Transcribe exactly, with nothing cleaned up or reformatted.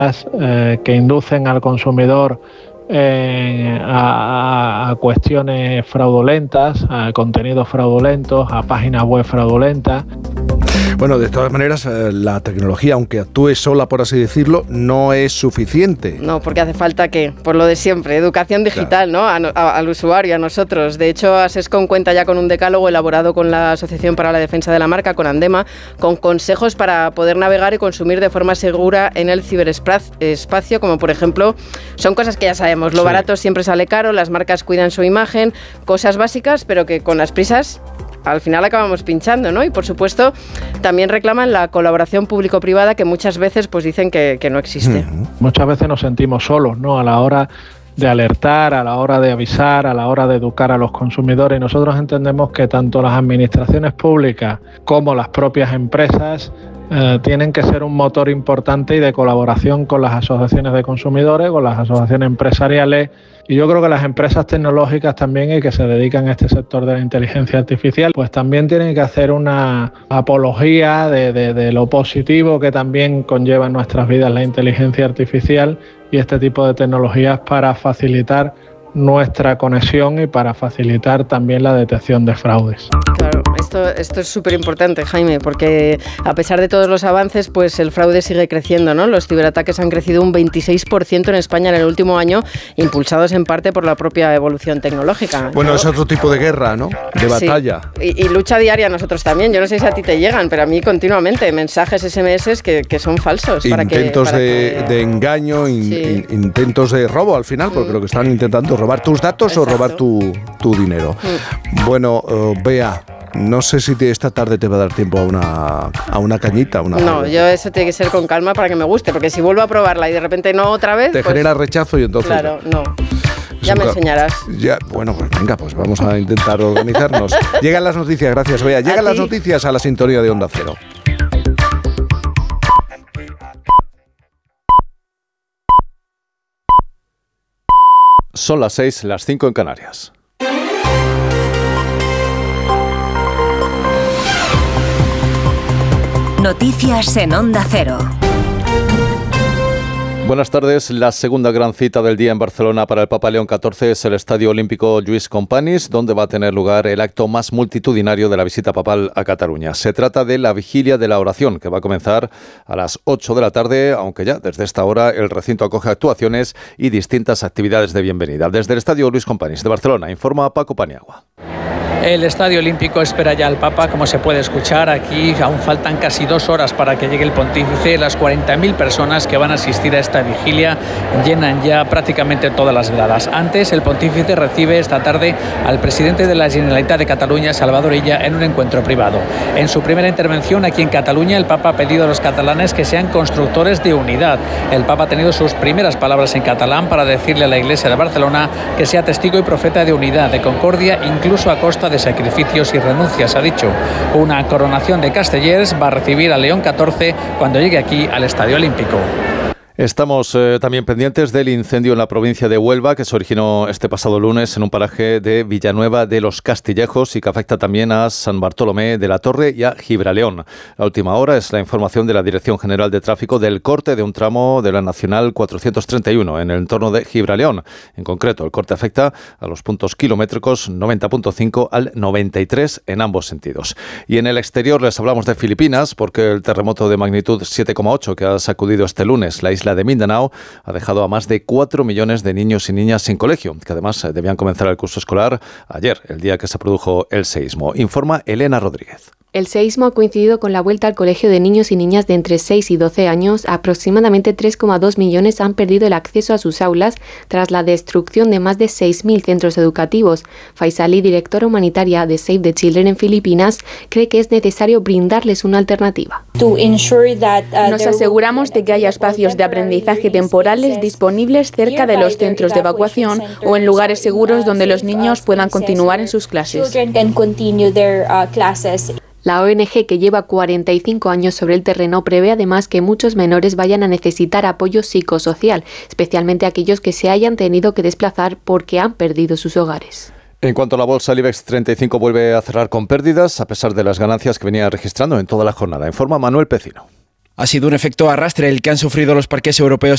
eh, que inducen al consumidor Eh, a, a cuestiones fraudulentas, a contenidos fraudulentos, a páginas web fraudulentas. Bueno, de todas maneras, la tecnología, aunque actúe sola, por así decirlo, no es suficiente. No, porque hace falta que, por lo de siempre, educación digital, claro, ¿no? A, a, al usuario, a nosotros. De hecho, Asescom cuenta ya con un decálogo elaborado con la Asociación para la Defensa de la Marca, con Andema, con consejos para poder navegar y consumir de forma segura en el ciberespacio, como por ejemplo, son cosas que ya sabemos, lo sí. barato siempre sale caro, las marcas cuidan su imagen, cosas básicas, pero que con las prisas al final acabamos pinchando, ¿no? Y por supuesto también reclaman la colaboración público-privada, que muchas veces pues dicen que, que no existe. Mm. Muchas veces nos sentimos solos, ¿no? A la hora de alertar, a la hora de avisar, a la hora de educar a los consumidores. Y nosotros entendemos que tanto las administraciones públicas como las propias empresas eh, tienen que ser un motor importante y de colaboración con las asociaciones de consumidores, con las asociaciones empresariales. Y yo creo que las empresas tecnológicas también, y que se dedican a este sector de la inteligencia artificial, pues también tienen que hacer una apología de, de, de lo positivo que también conlleva en nuestras vidas la inteligencia artificial y este tipo de tecnologías para facilitar nuestra conexión y para facilitar también la detección de fraudes. Claro, esto, esto es súper importante, Jaime, porque a pesar de todos los avances, pues el fraude sigue creciendo, ¿no? Los ciberataques han crecido un veintiséis por ciento en España en el último año, impulsados en parte por la propia evolución tecnológica. Bueno, ¿no? Es otro tipo de guerra, ¿no? De batalla. Sí. Y, y lucha diaria nosotros también. Yo no sé si a ti te llegan, pero a mí continuamente mensajes ese eme ese que, que son falsos. Intentos para que, para de, que... de engaño, in, sí. in, intentos de robo al final, porque mm. lo que están intentando es robar tus datos. Exacto. O robar tu, tu dinero. Mm. Bueno, uh, Bea, no sé si te, esta tarde te va a dar tiempo a una, a una cañita. Una no, yo eso tiene que ser con calma para que me guste, porque si vuelvo a probarla y de repente no otra vez... Te pues, genera rechazo y entonces... Claro, no. Ya me enseñarás. Ya, bueno, pues venga, pues vamos a intentar organizarnos. Llegan las noticias, gracias, Bea. Llegan las noticias a la sintonía de Onda Cero. Son las seis, las cinco en Canarias. Noticias en Onda Cero. Buenas tardes. La segunda gran cita del día en Barcelona para el Papa León catorce es el Estadio Olímpico Lluís Companys, donde va a tener lugar el acto más multitudinario de la visita papal a Cataluña. Se trata de la Vigilia de la Oración, que va a comenzar a las ocho de la tarde, aunque ya desde esta hora el recinto acoge actuaciones y distintas actividades de bienvenida. Desde el Estadio Lluís Companys de Barcelona, informa Paco Paniagua. El Estadio Olímpico espera ya al Papa, como se puede escuchar. Aquí aún faltan casi dos horas para que llegue el pontífice. Las cuarenta mil personas que van a asistir a esta vigilia llenan ya prácticamente todas las gradas. Antes, el pontífice recibe esta tarde al presidente de la Generalitat de Cataluña, Salvador Illa, en un encuentro privado. En su primera intervención aquí en Cataluña, el Papa ha pedido a los catalanes que sean constructores de unidad. El Papa ha tenido sus primeras palabras en catalán para decirle a la Iglesia de Barcelona que sea testigo y profeta de unidad, de concordia, incluso a costa de sacrificios y renuncias, ha dicho. Una coronación de Castellers va a recibir a León catorce cuando llegue aquí al Estadio Olímpico. Estamos eh, también pendientes del incendio en la provincia de Huelva, que se originó este pasado lunes en un paraje de Villanueva de los Castillejos y que afecta también a San Bartolomé de la Torre y a Gibraleón. La última hora es la información de la Dirección General de Tráfico del corte de un tramo de la Nacional cuatrocientos treinta y uno en el entorno de Gibraleón. En concreto, el corte afecta a los puntos kilométricos noventa punto cinco al noventa y tres en ambos sentidos. Y en el exterior les hablamos de Filipinas, porque el terremoto de magnitud siete coma ocho que ha sacudido este lunes la isla de Mindanao ha dejado a más de cuatro millones de niños y niñas sin colegio, que además debían comenzar el curso escolar ayer, el día que se produjo el seísmo. Informa Elena Rodríguez. El seísmo ha coincidido con la vuelta al colegio de niños y niñas de entre seis y doce años. Aproximadamente tres coma dos millones han perdido el acceso a sus aulas tras la destrucción de más de seis mil centros educativos. Faisali, directora humanitaria de Save the Children en Filipinas, cree que es necesario brindarles una alternativa. Nos aseguramos de que haya espacios de aprendizaje temporales disponibles cerca de los centros de evacuación o en lugares seguros donde los niños puedan continuar en sus clases. La O N G, que lleva cuarenta y cinco años sobre el terreno, prevé además que muchos menores vayan a necesitar apoyo psicosocial, especialmente aquellos que se hayan tenido que desplazar porque han perdido sus hogares. En cuanto a la bolsa, el IBEX treinta y cinco vuelve a cerrar con pérdidas, a pesar de las ganancias que venía registrando en toda la jornada. Informa Manuel Pecino. Ha sido un efecto arrastre el que han sufrido los parques europeos